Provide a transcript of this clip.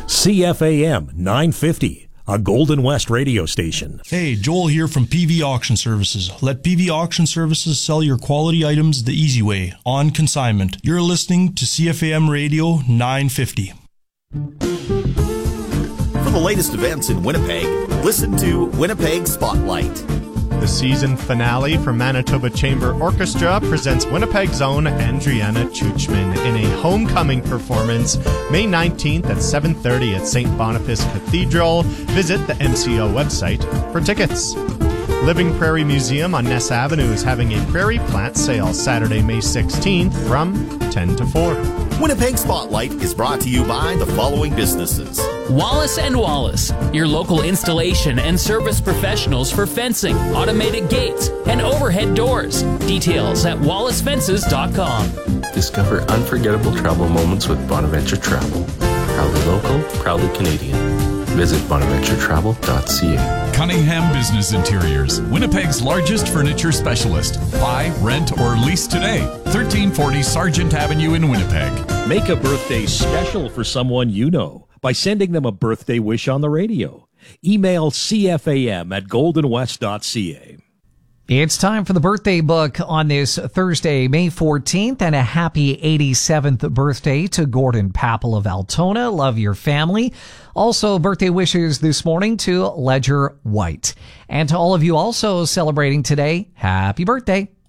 CFAM 950, a Golden West radio station. Hey, Joel here from PV Auction Services. Let PV Auction Services sell your quality items the easy way, on consignment. You're listening to CFAM Radio 950. For the latest events in Winnipeg, listen to Winnipeg Spotlight. The season finale for Manitoba Chamber Orchestra presents Winnipeg's own Andriana Chuchman in a homecoming performance May 19th at 7:30 at St. Boniface Cathedral. Visit the MCO website for tickets. Living Prairie Museum on Ness Avenue is having a prairie plant sale Saturday, May 16th from 10 to 4. Winnipeg Spotlight is brought to you by the following businesses. Wallace & Wallace, your local installation and service professionals for fencing, automated gates, and overhead doors. Details at wallacefences.com. Discover unforgettable travel moments with Bonaventure Travel. Proudly local, proudly Canadian. Visit bonaventuretravel.ca. Cunningham Business Interiors, Winnipeg's largest furniture specialist. Buy, rent, or lease today. 1340 Sargent Avenue in Winnipeg. Make a birthday special for someone you know by sending them a birthday wish on the radio. Email cfam@goldenwest.ca. It's time for the birthday book on this Thursday, May 14th, and a happy 87th birthday to Gordon Papel of Altona. Love your family. Also, birthday wishes this morning to Ledger White. And to all of you also celebrating today, happy birthday.